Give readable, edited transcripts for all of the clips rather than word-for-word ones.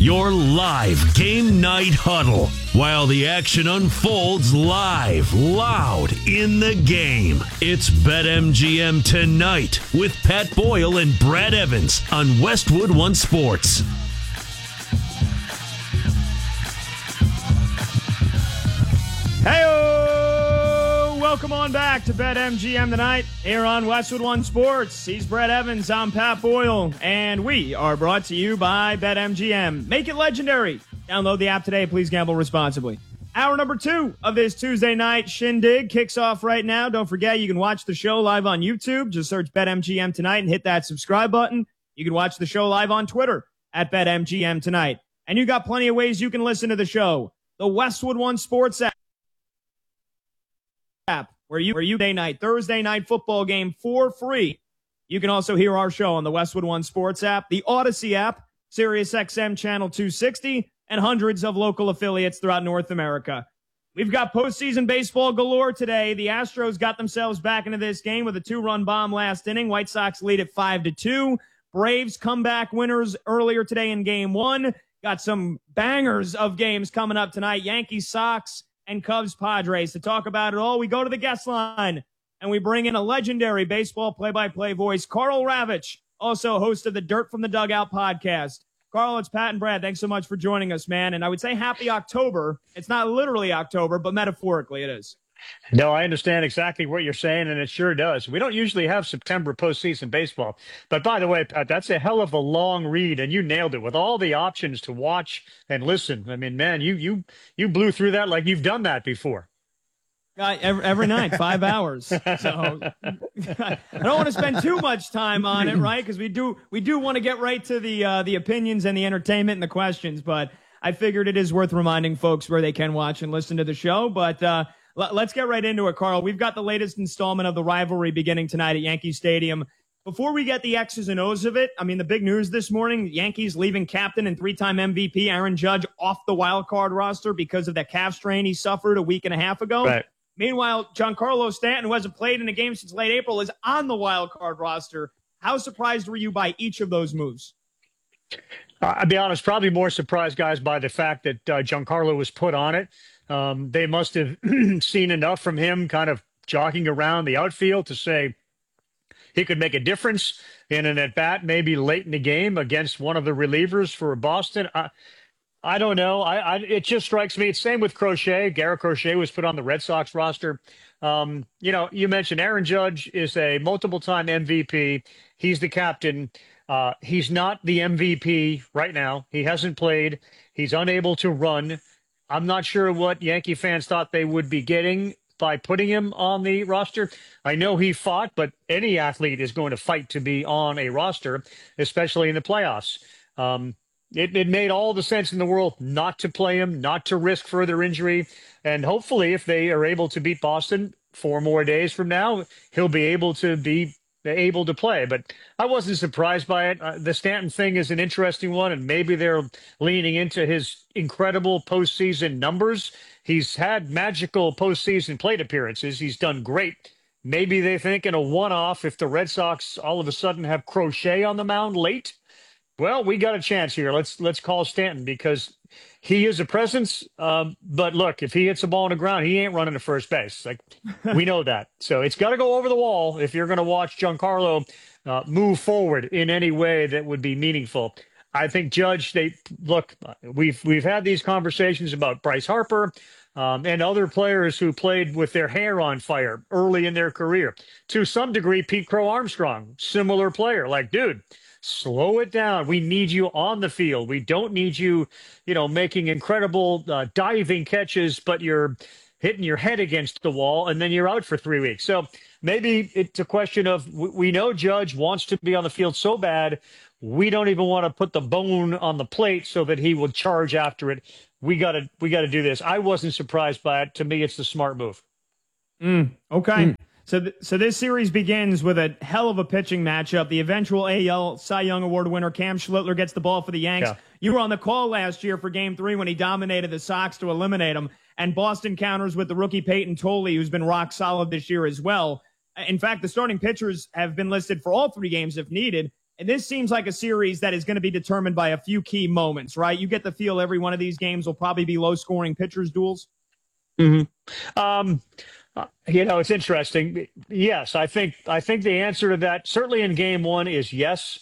your live game night huddle while the action unfolds live, loud in the game. It's BetMGM Tonight with Pat Boyle and Brad Evans on Westwood One Sports. Hey-o! Welcome on back to BetMGM Tonight here on Westwood One Sports. He's Brad Evans, I'm Pat Boyle, and we are brought to you by BetMGM. Make it legendary. Download the app today. Please gamble responsibly. Hour number 2 of this Tuesday night shindig kicks off right now. Don't forget, you can watch the show live on YouTube. Just search BetMGM Tonight and hit that subscribe button. You can watch the show live on Twitter at BetMGM Tonight. And you got plenty of ways you can listen to the show. The Westwood One Sports app, where you day night, Thursday night football game for free. You can also hear our show on the Westwood One Sports app, the Odyssey app, Sirius XM Channel 260, and hundreds of local affiliates throughout North America. We've got postseason baseball galore today. The Astros got themselves back into this game with a 2-run bomb last inning. White Sox lead at 5-2. Braves comeback winners earlier today in Game 1. Got some bangers of games coming up tonight. Yankees, Sox, and Cubs Padres. To talk about it all, we go to the guest line, and we bring in a legendary baseball play-by-play voice, Karl Ravech, also host of the Dirt from the Dugout podcast. Karl, it's Pat and Brad. Thanks so much for joining us, man. And I would say happy October. It's not literally October, but metaphorically it is. No, I understand exactly what you're saying, and it sure does. We don't usually have September postseason baseball. But by the way, Pat, that's a hell of a long read, and you nailed it with all the options to watch and listen. I mean, man, you blew through that like you've done that before. Every night, 5 hours. So I don't want to spend too much time on it, right? Because we do want to get right to the opinions and the entertainment and the questions. But I figured it is worth reminding folks where they can watch and listen to the show. But let's get right into it, Karl. We've got the latest installment of the rivalry beginning tonight at Yankee Stadium. Before we get the X's and O's of it, I mean, the big news this morning, Yankees leaving captain and 3-time MVP Aaron Judge off the wild card roster because of that calf strain he suffered a week and a half ago. Right. Meanwhile, Giancarlo Stanton, who hasn't played in a game since late April, is on the wild card roster. How surprised were you by each of those moves? I'll be honest, probably more surprised, guys, by the fact that Giancarlo was put on it. They must have seen enough from him kind of jogging around the outfield to say he could make a difference in an at-bat maybe late in the game against one of the relievers for Boston. I don't know. It just strikes me. It's same with Crochet. Garrett Crochet was put on the Red Sox roster. You mentioned Aaron Judge is a multiple-time MVP. He's the captain. He's not the MVP right now. He hasn't played. He's unable to run. I'm not sure what Yankee fans thought they would be getting by putting him on the roster. I know he fought, but any athlete is going to fight to be on a roster, especially in the playoffs. It made all the sense in the world not to play him, not to risk further injury. And hopefully, if they are able to beat Boston 4 more days from now, he'll be able to play. But I wasn't surprised by it. The Stanton thing is an interesting one, and maybe they're leaning into his incredible postseason numbers. He's had magical postseason plate appearances. He's done great. Maybe they think in a one-off, if the Red Sox all of a sudden have Crochet on the mound late, well, we got a chance here. Let's call Stanton because he is a presence. But look, if he hits a ball on the ground, he ain't running to first base. Like we know that. So it's got to go over the wall if you're going to watch Giancarlo move forward in any way that would be meaningful. I think Judge. We've had these conversations about Bryce Harper and other players who played with their hair on fire early in their career. To some degree, Pete Crow Armstrong, similar player. Like, dude, slow it down. We need you on the field. We don't need you, making incredible diving catches, but you're hitting your head against the wall and then you're out for 3 weeks. So maybe it's a question of we know Judge wants to be on the field so bad. We don't even want to put the bone on the plate so that he will charge after it. We got to do this. I wasn't surprised by it. To me, it's the smart move. Okay. So this series begins with a hell of a pitching matchup. The eventual AL Cy Young Award winner Cam Schlittler gets the ball for the Yanks. Yeah. You were on the call last year for Game 3 when he dominated the Sox to eliminate them. And Boston counters with the rookie Peyton Tolley, who's been rock solid this year as well. In fact, the starting pitchers have been listed for all 3 games if needed. And this seems like a series that is going to be determined by a few key moments, right? You get the feel every one of these games will probably be low-scoring pitchers' duels. Mm-hmm. It's interesting. Yes, I think the answer to that, certainly in game one, is yes.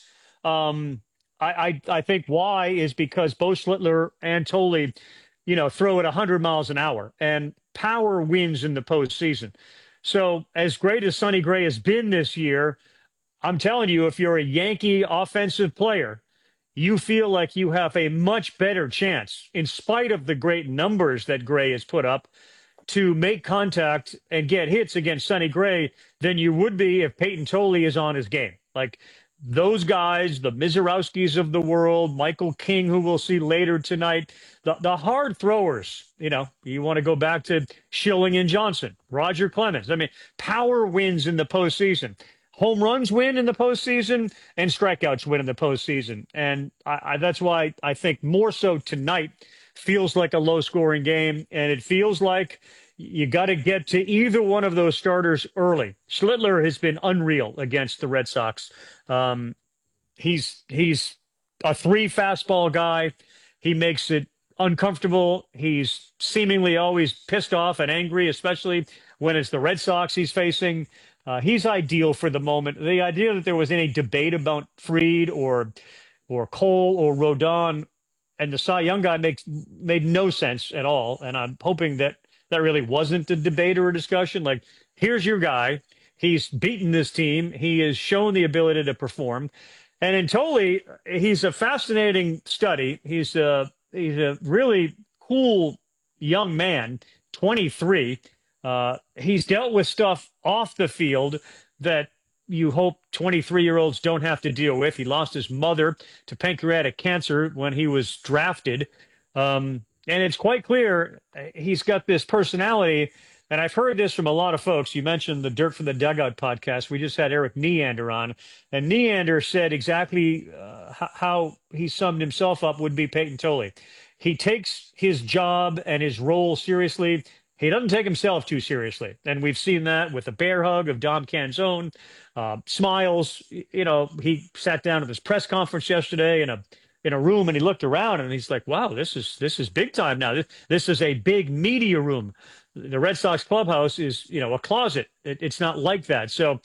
I think why is because both Schlittler and Tolle, throw at 100 miles an hour, and power wins in the postseason. So as great as Sonny Gray has been this year, I'm telling you, if you're a Yankee offensive player, you feel like you have a much better chance, in spite of the great numbers that Gray has put up, to make contact and get hits against Sonny Gray than you would be if Peyton Tolle is on his game. Like those guys, the Mizorowskis of the world, Michael King, who we'll see later tonight, the hard throwers, you want to go back to Schilling and Johnson, Roger Clemens. I mean, power wins in the postseason. Home runs win in the postseason, and strikeouts win in the postseason. And that's why I think more so tonight feels like a low-scoring game, and it feels like you got to get to either one of those starters early. Schlittler has been unreal against the Red Sox. He's a 3 fastball guy. He makes it uncomfortable. He's seemingly always pissed off and angry, especially when it's the Red Sox he's facing. He's ideal for the moment. The idea that there was any debate about Fried or Cole or Rodon and the Cy Young guy made no sense at all. And I'm hoping that really wasn't a debate or a discussion. Like, here's your guy. He's beaten this team. He has shown the ability to perform. And in Tolle, he's a fascinating study. He's a really cool young man, 23. He's dealt with stuff off the field that you hope 23-year-olds don't have to deal with. He lost his mother to pancreatic cancer when he was drafted. And it's quite clear he's got this personality. And I've heard this from a lot of folks. You mentioned the Dirt from the Dugout podcast. We just had Eric Neander on. And Neander said exactly how he summed himself up would be Peyton Tolle. He takes his job and his role seriously. He doesn't take himself too seriously. And we've seen that with the bear hug of Dom Canzone. Smiles, he sat down at his press conference yesterday in a room, and he looked around and he's like, wow, this is big time now. This is a big media room. The Red Sox clubhouse is, a closet. It's not like that. So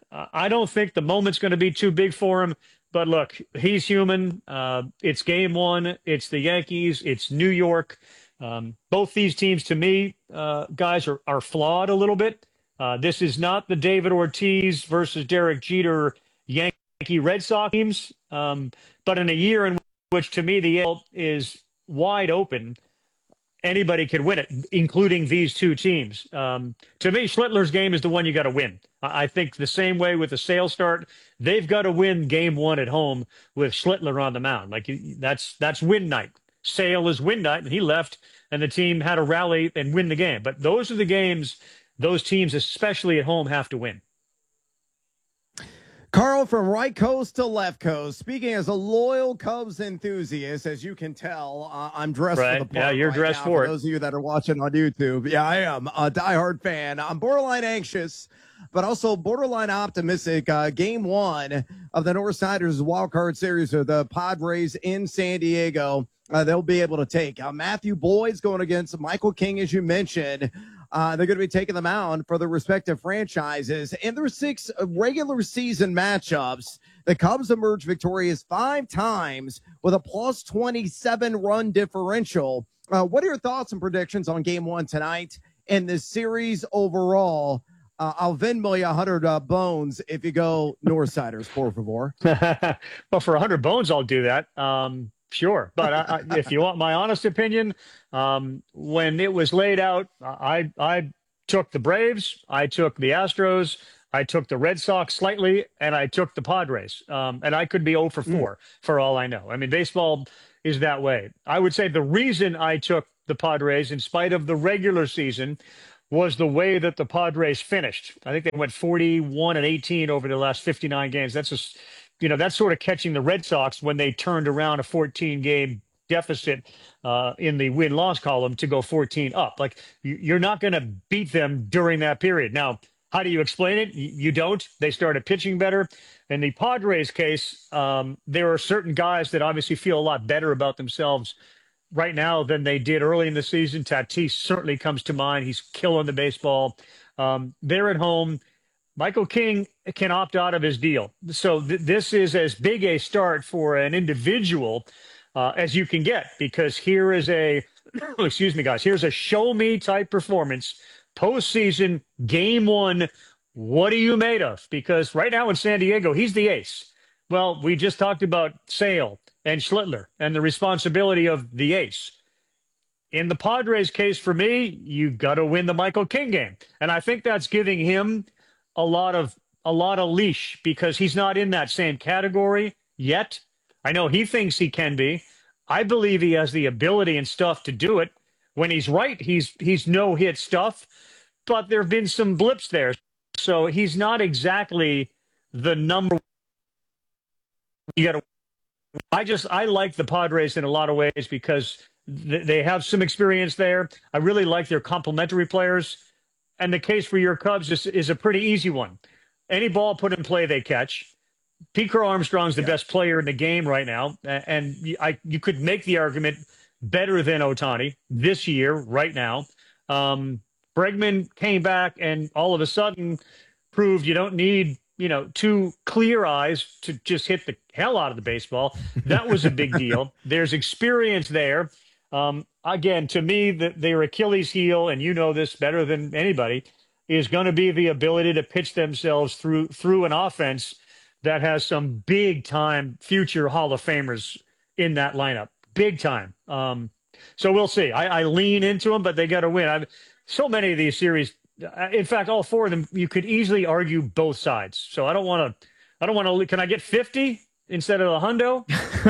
I don't think the moment's going to be too big for him. But look, he's human. It's game one. It's the Yankees. It's New York. Both these teams, to me, guys, are flawed a little bit. This is not the David Ortiz versus Derek Jeter Yankee Red Sox teams. But in a year in which, to me, the AL is wide open, anybody could win it, including these two teams. To me, Schlittler's game is the one you got to win. I think the same way with the Sale start, they've got to win game one at home with Schlittler on the mound. Like that's win night. Sale is win night, and he left, and the team had to rally and win the game. But those are the games those teams, especially at home, have to win. Carl, from right coast to left coast, speaking as a loyal Cubs enthusiast, as you can tell, I'm dressed for the part. Yeah, you're dressed for it. For those of you that are watching on YouTube, yeah, I am a diehard fan. I'm borderline anxious, but also borderline optimistic. Game one of the Northsiders Wild Card Series of the Padres in San Diego. They'll be able to take. Matthew Boyd's going against Michael King, as you mentioned. They're going to be taking the mound for their respective franchises. In their 6 regular season matchups, the Cubs emerged victorious 5 times with a plus 27 run differential. What are your thoughts and predictions on game one tonight and this series overall? I'll Venmo you 100 bones if you go Northsiders, por favor. Well, for 100 bones, I'll do that. Sure. But if you want my honest opinion, when it was laid out, I took the Braves, I took the Astros, I took the Red Sox slightly, and I took the Padres. And I could be 0 for 4 for all I know. I mean, baseball is that way. I would say the reason I took the Padres, in spite of the regular season, was the way that the Padres finished. I think they went 41-18 over the last 59 games. That's just, that's sort of catching the Red Sox when they turned around a 14-game deficit in the win-loss column to go 14 up. Like, you're not going to beat them during that period. Now, how do you explain it? You don't. They started pitching better. In the Padres case, there are certain guys that obviously feel a lot better about themselves right now than they did early in the season. Tatis certainly comes to mind. He's killing the baseball. They're at home. Michael King can opt out of his deal. So this is as big a start for an individual as you can get, because here is a, excuse me, guys, here's a show me type performance, postseason, game one. What are you made of? Because right now in San Diego, he's the ace. Well, we just talked about Sale and Schlittler and the responsibility of the ace. In the Padres case, for me, you got to win the Michael King game. And I think that's giving him a lot of leash, because he's not in that same category yet. I know he thinks he can be. I believe he has the ability and stuff to do it. When he's right, he's no hit stuff, but there have been some blips there. So he's not exactly the number. You got to. I like the Padres in a lot of ways because they have some experience there. I really like their complementary players. And the case for your Cubs is a pretty easy one. Any ball put in play, they catch. Pete Crow Armstrong's the best player in the game right now. And you could make the argument better than Ohtani this year, right now. Bregman came back and all of a sudden proved you don't need, two clear eyes to just hit the hell out of the baseball. That was a big deal. There's experience there. Again, to me, their Achilles heel, and you know this better than anybody, is going to be the ability to pitch themselves through an offense that has some big-time future Hall of Famers in that lineup. Big time. So we'll see. I lean into them, but they got to win. So many of these series, in fact, all four of them, you could easily argue both sides. So I don't want to. Can I get 50 instead of a hundo?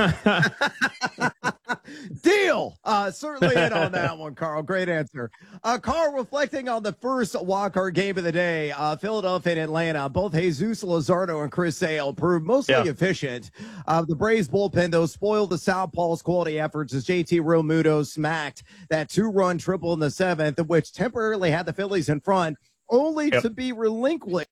Deal. Certainly in on that one, Carl. Great answer. Carl, reflecting on the first wildcard game of the day, Philadelphia and Atlanta, both Jesus Luzardo and Chris Sale proved mostly efficient. The Braves bullpen, though, spoiled the Southpaw's quality efforts as JT Realmuto smacked that 2-run triple in the seventh, which temporarily had the Phillies in front, only to be relinquished.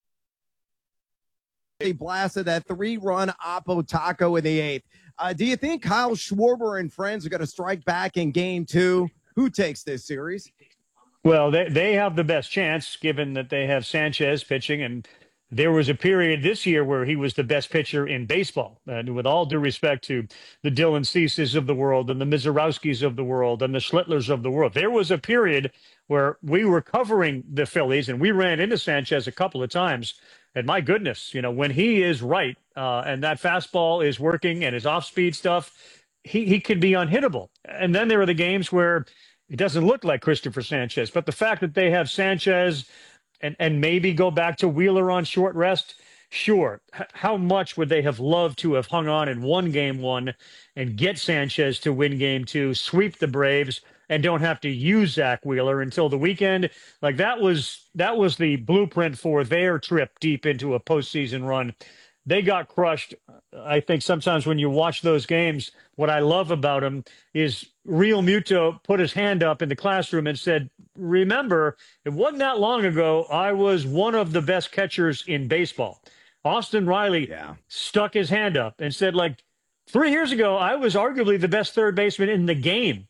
They blasted that 3-run Oppo Taco in the eighth. Do you think Kyle Schwarber and friends are going to strike back in game two? Who takes this series? Well, they have the best chance, given that they have Sanchez pitching, and there was a period this year where he was the best pitcher in baseball. And with all due respect to the Dylan Ceases of the world and the Mizorowskis of the world and the Schlittlers of the world, there was a period where we were covering the Phillies and we ran into Sanchez a couple of times. And my goodness, when he is right and that fastball is working and his off-speed stuff, he could be unhittable. And then there are the games where it doesn't look like Christopher Sanchez. But the fact that they have Sanchez and maybe go back to Wheeler on short rest, sure. How much would they have loved to have hung on and won game one and get Sanchez to win game two, sweep the Braves, and don't have to use Zach Wheeler until the weekend? Like that was the blueprint for their trip deep into a postseason run. They got crushed. I think sometimes when you watch those games, what I love about him is Realmuto put his hand up in the classroom and said, remember, it wasn't that long ago, I was one of the best catchers in baseball. Austin Riley stuck his hand up and said, 3 years ago, I was arguably the best third baseman in the game.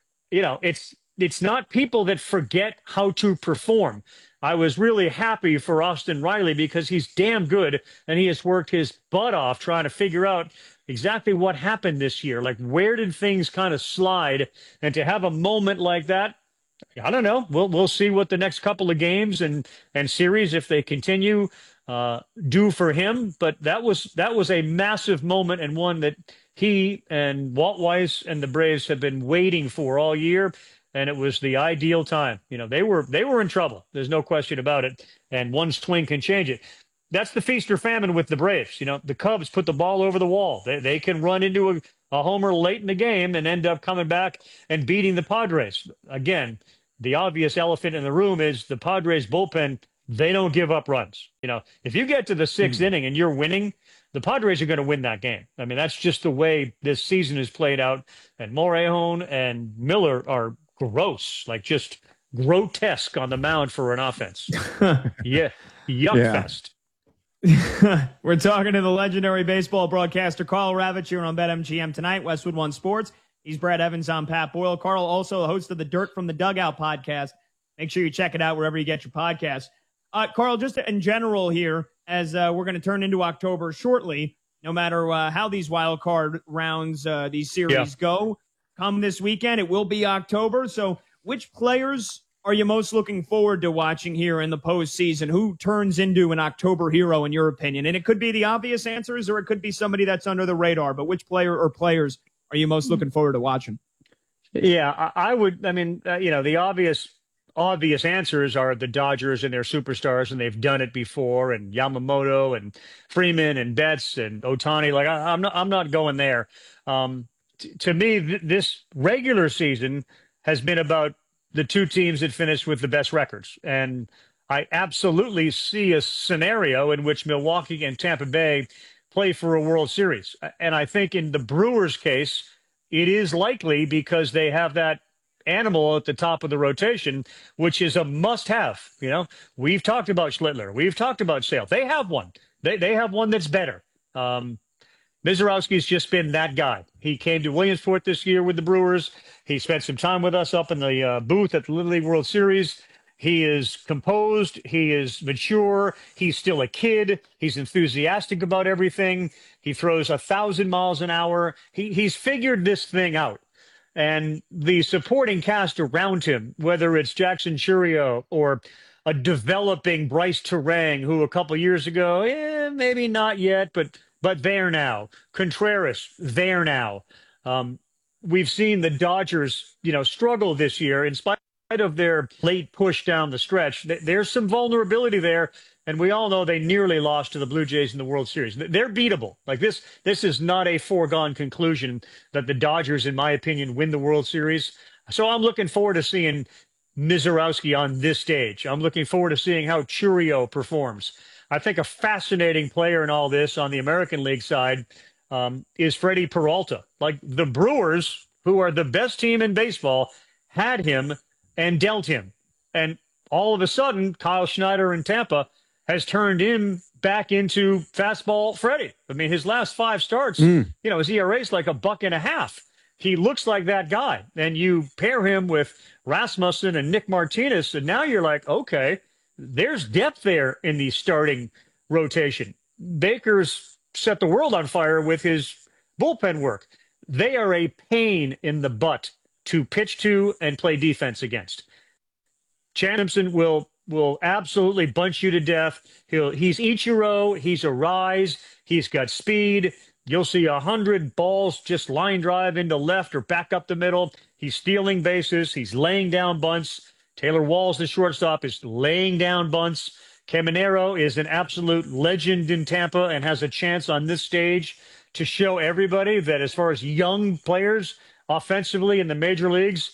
It's not people that forget how to perform. I was really happy for Austin Riley because he's damn good, and he has worked his butt off trying to figure out exactly what happened this year. Like, where did things kind of slide? And to have a moment like that, I don't know. We'll see what the next couple of games and series, if they continue, do for him. But that was a massive moment, and one that he and Walt Weiss and the Braves have been waiting for all year. And it was the ideal time. They were in trouble. There's no question about it. And one swing can change it. That's the feast or famine with the Braves. The Cubs put the ball over the wall. They can run into a homer late in the game and end up coming back and beating the Padres. Again, the obvious elephant in the room is the Padres bullpen. They don't give up runs. If you get to the sixth inning and you're winning, the Padres are going to win that game. I mean, that's just the way this season is played out. And Morejon and Miller are gross, just grotesque on the mound for an offense. Yuck fest. We're talking to the legendary baseball broadcaster Carl Ravitch here on BetMGM tonight, Westwood One Sports. He's Brad Evans. I'm Pat Boyle. Carl, also the host of the Dirt from the Dugout podcast. Make sure you check it out wherever you get your podcasts. Carl, just in general here, as we're going to turn into October shortly, no matter how these wild card rounds, these series go, come this weekend, it will be October. So which players are you most looking forward to watching here in the postseason? Who turns into an October hero, in your opinion? And it could be the obvious answers, or it could be somebody that's under the radar. But which player or players are you most looking forward to watching? Yeah, I would. I mean, the obvious answers are the Dodgers and their superstars, and they've done it before, and Yamamoto and Freeman and Betts and Ohtani. Like I'm not going there. To me, this regular season has been about the two teams that finished with the best records. And I absolutely see a scenario in which Milwaukee and Tampa Bay play for a World Series. And I think in the Brewers' case, it is likely because they have that animal at the top of the rotation, which is a must-have. We've talked about Schlittler. We've talked about Sale. They have one. They have one that's better. Mizorowski's just been that guy. He came to Williamsport this year with the Brewers. He spent some time with us up in the booth at the Little League World Series. He is composed. He is mature. He's still a kid. He's enthusiastic about everything. He throws 1,000 miles an hour. He's figured this thing out. And the supporting cast around him, whether it's Jackson Chourio or a developing Bryce Terang, who a couple years ago, maybe not yet, but there now. Contreras, there now. We've seen the Dodgers, struggle this year in spite of their late push down the stretch. There's some vulnerability there, and we all know they nearly lost to the Blue Jays in the World Series. They're beatable. Like this is not a foregone conclusion that the Dodgers, in my opinion, win the World Series. So I'm looking forward to seeing Mizorowski on this stage. I'm looking forward to seeing how Chourio performs. I think a fascinating player in all this on the American League side is Freddie Peralta. Like the Brewers, who are the best team in baseball, had him and dealt him. And all of a sudden, Kyle Schneider in Tampa has turned him back into fastball Freddie. I mean, his last 5 starts, his ERA is like $1.50. He looks like that guy. And you pair him with Rasmussen and Nick Martinez, and now you're like, okay, there's depth there in the starting rotation. Baker's set the world on fire with his bullpen work. They are a pain in the butt to pitch to and play defense against. Chanhassen will absolutely bunch you to death. He's Ichiro. He's a rise. He's got speed. You'll see 100 balls just line drive into left or back up the middle. He's stealing bases. He's laying down bunts. Taylor Walls, the shortstop, is laying down bunts. Caminero is an absolute legend in Tampa and has a chance on this stage to show everybody that as far as young players offensively in the major leagues,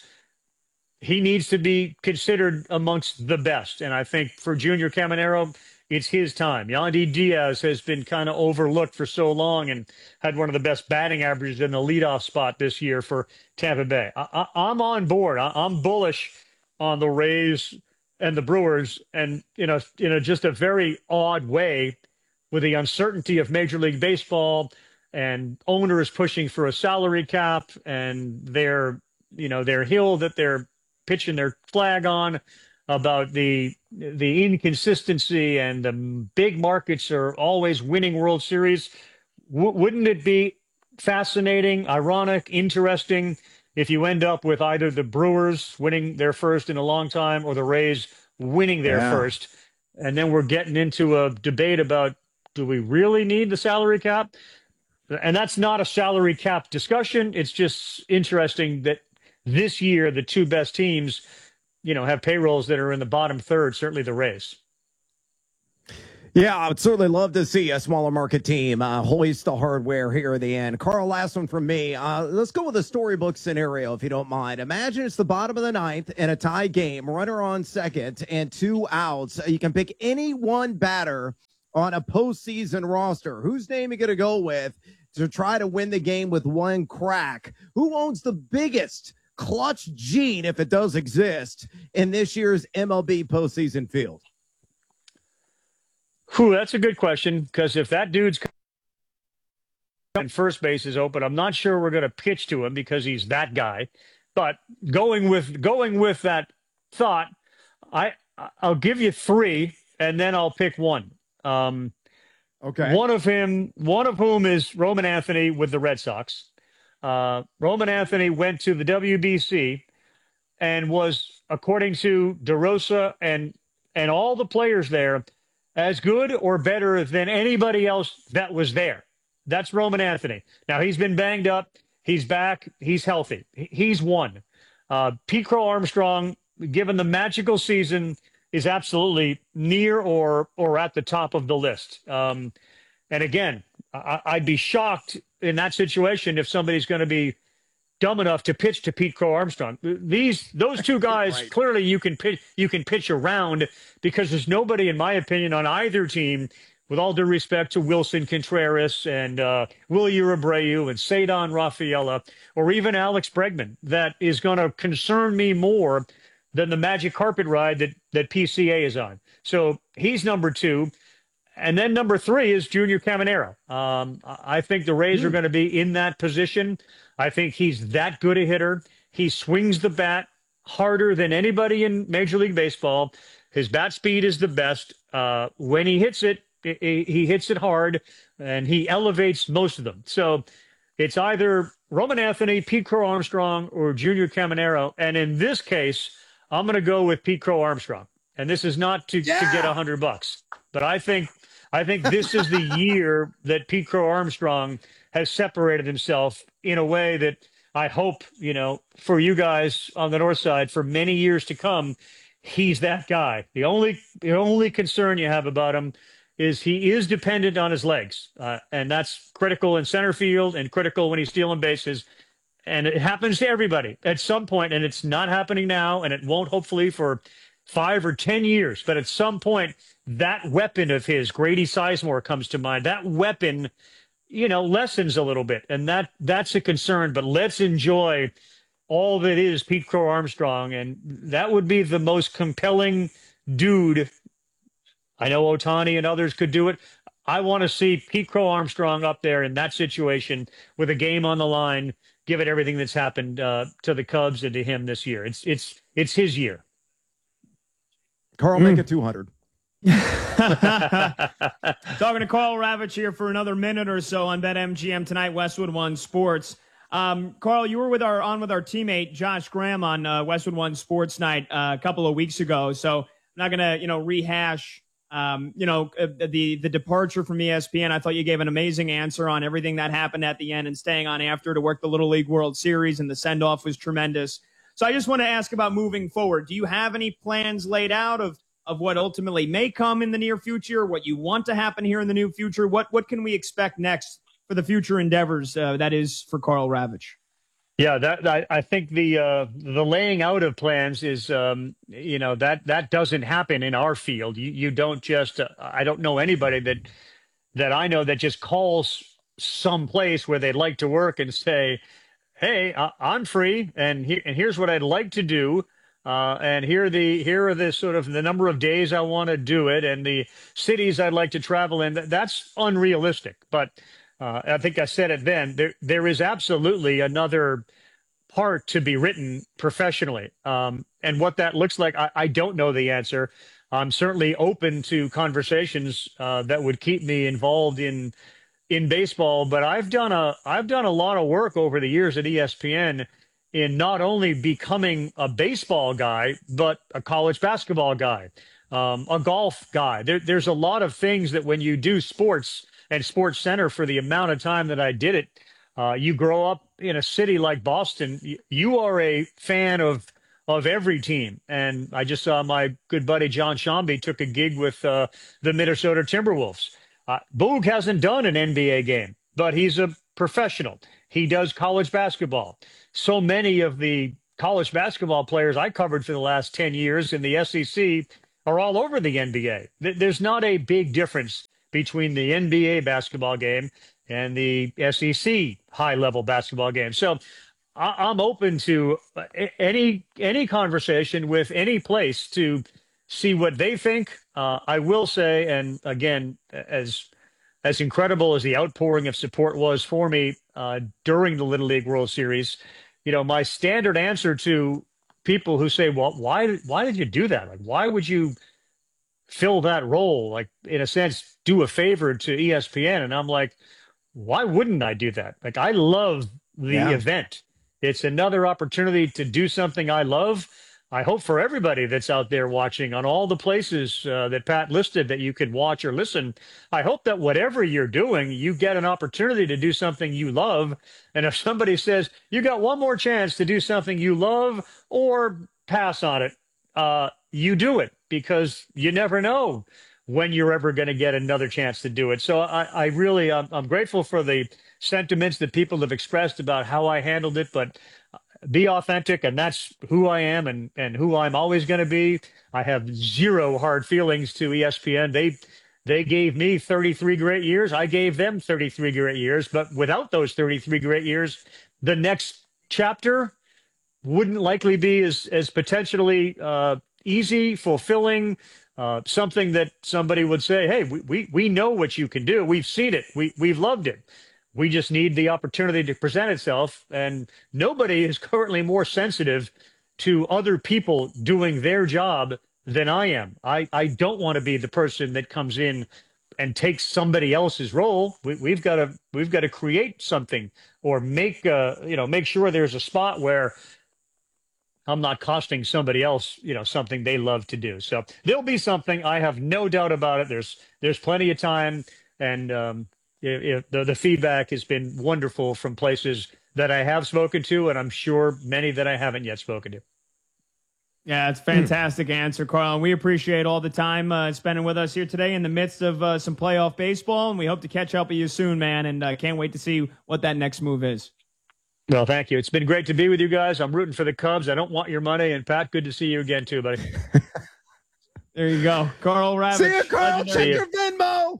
he needs to be considered amongst the best. And I think for Junior Caminero, it's his time. Yandy Diaz has been kind of overlooked for so long and had one of the best batting averages in the leadoff spot this year for Tampa Bay. I'm on board. I'm bullish on the Rays and the Brewers, and just a very odd way, with the uncertainty of Major League Baseball and owners pushing for a salary cap and their hill that they're pitching their flag on about the inconsistency and the big markets are always winning World Series. Wouldn't it be fascinating, ironic, interesting if you end up with either the Brewers winning their first in a long time or the Rays winning their first? And then we're getting into a debate about, do we really need the salary cap? And that's not a salary cap discussion. It's just interesting that this year, the two best teams, have payrolls that are in the bottom third, certainly the Rays. Yeah, I would certainly love to see a smaller market team hoist the hardware here at the end. Carl, last one from me. Let's go with a storybook scenario, if you don't mind. Imagine it's the bottom of the ninth in a tie game, runner on second, and 2 outs. You can pick any one batter on a postseason roster. Whose name are you going to go with to try to win the game with one crack? Who owns the biggest clutch gene, if it does exist, in this year's MLB postseason field? Whew, that's a good question, because if that dude's and first base is open, I'm not sure we're going to pitch to him because he's that guy. But going with that thought, I I'll give you three, and then I'll pick one. Um, Okay. one of whom is Roman Anthony with the Red Sox. Roman Anthony went to the WBC and was, according to DeRosa and all the players there, as good or better than anybody else that was there. That's Roman Anthony. Now, he's been banged up. He's back. He's healthy. He's one. Pete Crow Armstrong, given the magical season, is absolutely near or at the top of the list. And again, I'd be shocked in that situation if somebody's going to be dumb enough to pitch to Pete Crow Armstrong. Those two guys Right. clearly you can pitch around, because there's nobody, in my opinion, on either team, with all due respect to Wilson Contreras and Willie Abreu and Cedar Rafaela, or even Alex Bregman, that is going to concern me more than the magic carpet ride that PCA is on. So he's number two. And then number three is Junior Caminero. I think the Rays are going to be in that position. I think he's that good a hitter. He swings the bat harder than anybody in Major League Baseball. His bat speed is the best. When he hits it, he hits it hard, and he elevates most of them. So it's either Roman Anthony, Pete Crow Armstrong, or Junior Caminero. And in this case, I'm going to go with Pete Crow Armstrong. And this is not to get $100, but I think this is the year that Pete Crow Armstrong has separated himself in a way that I hope, for you guys on the north side for many years to come, he's that guy. The only concern you have about him is he is dependent on his legs, and that's critical in center field and critical when he's stealing bases. And it happens to everybody at some point, and it's not happening now, and it won't hopefully for 5 or 10 years. But at some point, that weapon of his, Grady Sizemore, comes to mind. That weapon, lessens a little bit, and that's a concern. But let's enjoy all that is Pete Crow Armstrong, and that would be the most compelling dude. I know Ohtani and others could do it. I want to see Pete Crow Armstrong up there in that situation with a game on the line, given everything that's happened to the Cubs and to him this year. It's his year. Carl, make it 200. Talking to Carl Ravitch here for another minute or so on BetMGM tonight, Westwood One Sports. Carl, you were on with our teammate Josh Graham on Westwood One Sports Night a couple of weeks ago. So I'm not gonna, rehash, the departure from ESPN. I thought you gave an amazing answer on everything that happened at the end and staying on after to work the Little League World Series, and the send off was tremendous. So I just want to ask about moving forward. Do you have any plans laid out of what ultimately may come in the near future, what you want to happen here in the near future? What can we expect next for the future endeavors, that is for Carl Ravitch? Yeah, I think the laying out of plans is, that doesn't happen in our field. You don't just, I don't know anybody that I know that just calls some place where they'd like to work and say, hey, I'm free, and here's what I'd like to do. And here are the sort of the number of days I want to do it and the cities I'd like to travel in. That's unrealistic. But I think I said it then. There is absolutely another part to be written professionally. And what that looks like, I don't know the answer. I'm certainly open to conversations that would keep me involved in baseball. But I've done a lot of work over the years at ESPN in not only becoming a baseball guy, but a college basketball guy, a golf guy. There's a lot of things that when you do sports and Sports Center for the amount of time that I did it, you grow up in a city like Boston, you are a fan of every team. And I just saw my good buddy John Shambi took a gig with the Minnesota Timberwolves. Boog hasn't done an NBA game, but he's a professional. He does college basketball. So many of the college basketball players I covered for the last 10 years in the SEC are all over the NBA. There's not a big difference between the NBA basketball game and the SEC high-level basketball game. So I'm open to any conversation with any place to see what they think. I will say, and again, as incredible as the outpouring of support was for me during the Little League World Series, my standard answer to people who say, well, why did you do that? Like, why would you fill that role? Like, in a sense, do a favor to ESPN. And I'm like, why wouldn't I do that? Like, I love the event. It's another opportunity to do something I love. I hope for everybody that's out there watching on all the places that Pat listed that you can watch or listen, I hope that whatever you're doing, you get an opportunity to do something you love. And if somebody says you got one more chance to do something you love or pass on it, you do it, because you never know when you're ever going to get another chance to do it. So I really, I'm grateful for the sentiments that people have expressed about how I handled it, but be authentic, and that's who I am and who I'm always going to be. I have zero hard feelings to ESPN. They gave me 33 great years. I gave them 33 great years, but without those 33 great years, the next chapter wouldn't likely be as potentially easy, fulfilling, something that somebody would say, hey, we know what you can do. We've seen it. We've loved it. We just need the opportunity to present itself. And nobody is currently more sensitive to other people doing their job than I am. I don't want to be the person that comes in and takes somebody else's role. We've got to create something, or make sure there's a spot where I'm not costing somebody else, something they love to do. So there'll be something. I have no doubt about it. There's plenty of time, and the feedback has been wonderful from places that I have spoken to, and I'm sure many that I haven't yet spoken to. Yeah, it's a fantastic answer, Carl. And we appreciate all the time spending with us here today in the midst of some playoff baseball, and we hope to catch up with you soon, man, and can't wait to see what that next move is. Well, thank you. It's been great to be with you guys. I'm rooting for the Cubs. I don't want your money. And Pat, good to see you again too, buddy. There you go. Carl Ravitch. See you, Carl. Check your Venmo.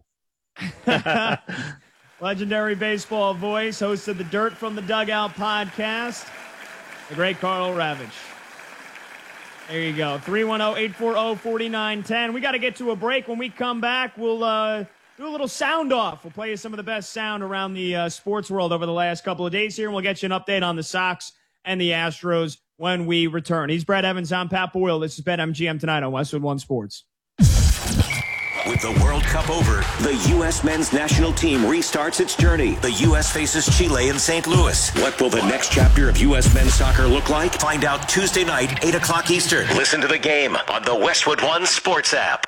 Legendary baseball voice, host of the Dirt from the Dugout podcast, the great Carl Ravitch. There you go. 310-840-4910. We got to get to a break. When we come back, we'll do a little sound off. We'll play you some of the best sound around the sports world over the last couple of days here, and we'll get you an update on the Sox and the Astros when we return. He's Brett Evans. I'm Pat Boyle. This is BetMGM tonight on Westwood One Sports. With the World Cup over, the U.S. men's national team restarts its journey. The U.S. faces Chile in St. Louis. What will the next chapter of U.S. men's soccer look like? Find out Tuesday night, 8 o'clock Eastern. Listen to the game on the Westwood One Sports app.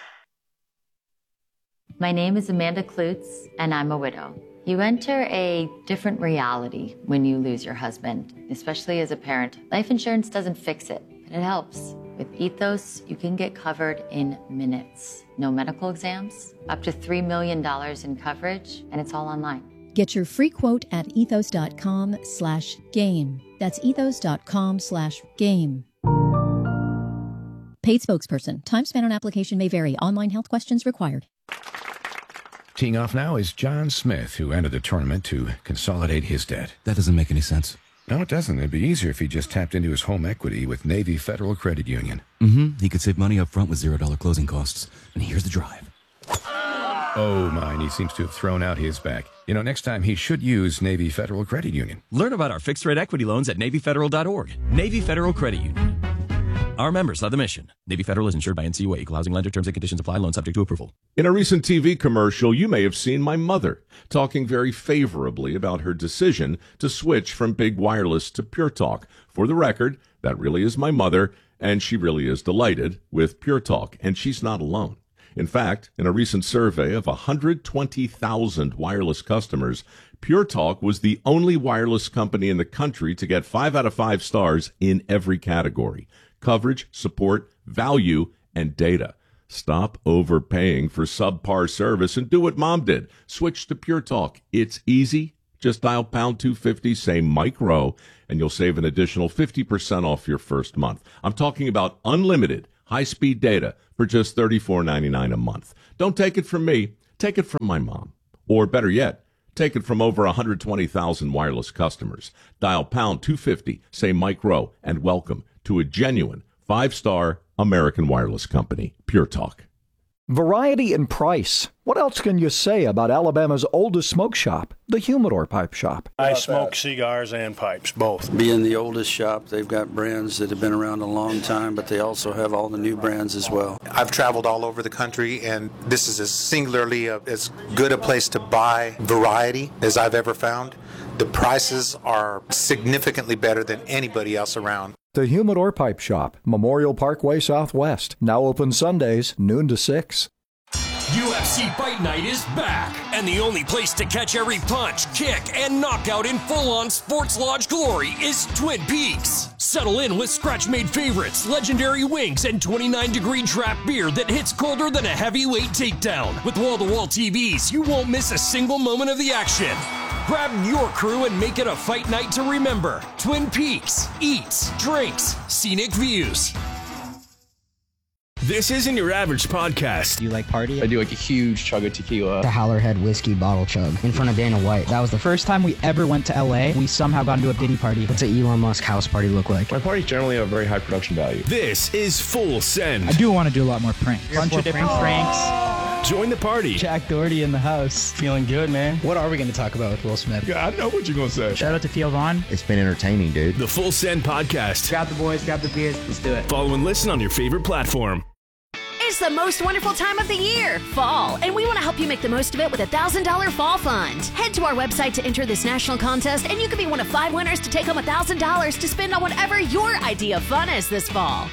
My name is Amanda Klutz, and I'm a widow. You enter a different reality when you lose your husband, especially as a parent. Life insurance doesn't fix it, but it helps. With Ethos, you can get covered in minutes. No medical exams, up to $3 million in coverage, and it's all online. Get your free quote at ethos.com/game. That's ethos.com/game. Paid spokesperson. Time spent on application may vary. Online health questions required. Teeing off now is John Smith, who entered the tournament to consolidate his debt. That doesn't make any sense. No, it doesn't. It'd be easier if he just tapped into his home equity with Navy Federal Credit Union. He could save money up front with $0 closing costs. And here's the drive. Oh, mine. He seems to have thrown out his back. Next time he should use Navy Federal Credit Union. Learn about our fixed-rate equity loans at NavyFederal.org. Navy Federal Credit Union. Our members love the mission. Navy Federal is insured by NCUA. Equal housing lender. Terms and conditions apply. Loan subject to approval. In a recent TV commercial, you may have seen my mother talking very favorably about her decision to switch from big wireless to Pure Talk. For the record, that really is my mother, and she really is delighted with Pure Talk, and she's not alone. In fact, in a recent survey of 120,000 wireless customers, Pure Talk was the only wireless company in the country to get 5 out of 5 stars in every category: coverage, support, value, and data. Stop overpaying for subpar service and do what Mom did. Switch to Pure Talk. It's easy. Just dial pound 250, say Mike Rowe, and you'll save an additional 50% off your first month. I'm talking about unlimited high-speed data for just $34.99 a month. Don't take it from me. Take it from my mom. Or better yet, take it from over 120,000 wireless customers. Dial pound 250, say Mike Rowe, and welcome to a genuine 5-star American Wireless Company. Pure Talk. Variety and price. What else can you say about Alabama's oldest smoke shop, the Humidor Pipe Shop? I smoke cigars and pipes, both. Being the oldest shop, they've got brands that have been around a long time, but they also have all the new brands as well. I've traveled all over the country, and this is singularly as good a place to buy variety as I've ever found. The prices are significantly better than anybody else around. The Humidor Pipe Shop, Memorial Parkway Southwest. Now open Sundays, noon to 6. UFC Fight Night is back, and the only place to catch every punch, kick, and knockout in full-on Sports Lodge glory is Twin Peaks. Settle in with scratch-made favorites, legendary wings, and 29-degree draft beer that hits colder than a heavyweight takedown. With wall-to-wall TVs, you won't miss a single moment of the action. Grab your crew and make it a fight night to remember. Twin Peaks. Eats, drinks, scenic views. This isn't your average podcast. Do you like party? I do like a huge chug of tequila. The Howlerhead whiskey bottle chug in front of Dana White. That was the first time we ever went to LA. We somehow got into a Diddy party. What's an Elon Musk house party look like? My parties generally have very high production value. This is Full Send. I do want to do a lot more pranks. Bunch of different pranks. Join the party. Jack Doherty in the house. Feeling good, man. What are we going to talk about with Will Smith? Yeah, I know what you're going to say. Shout out to Theo Vaughn. It's been entertaining, dude. The Full Send podcast. Grab the boys, grab the beers. Let's do it. Follow and listen on your favorite platform. It's the most wonderful time of the year, fall, and we want to help you make the most of it with a $1,000 fall fund. Head to our website to enter this national contest, and you could be one of 5 winners to take home $1,000 to spend on whatever your idea of fun is this fall.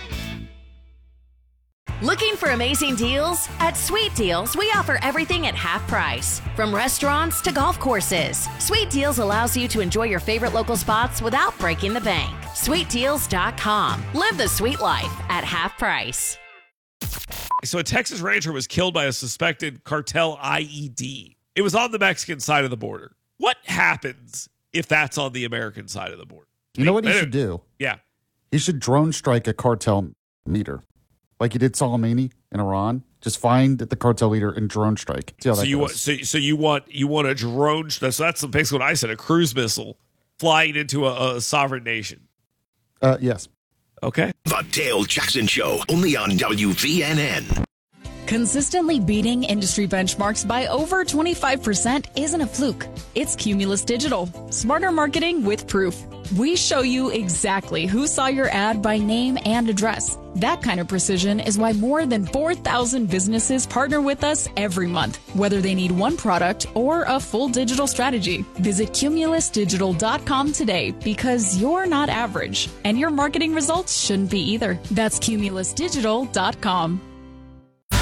Looking for amazing deals? At Sweet Deals, we offer everything at half price. From restaurants to golf courses, Sweet Deals allows you to enjoy your favorite local spots without breaking the bank. SweetDeals.com. Live the sweet life at half price. So a Texas rancher was killed by a suspected cartel IED. It was on the Mexican side of the border. What happens if that's on the American side of the border? You know what he should do? Yeah. He should drone strike a cartel meter. Like he did Soleimani in Iran. Just find the cartel leader and drone strike. See how that goes. So you want a drone? So that's basically what I said. A cruise missile flying into a sovereign nation. Yes. Okay. The Dale Jackson Show, only on WVNN. Consistently beating industry benchmarks by over 25% isn't a fluke. It's Cumulus Digital. Smarter marketing with proof. We show you exactly who saw your ad by name and address. That kind of precision is why more than 4,000 businesses partner with us every month, whether they need one product or a full digital strategy. Visit cumulusdigital.com today because you're not average, and your marketing results shouldn't be either. That's cumulusdigital.com.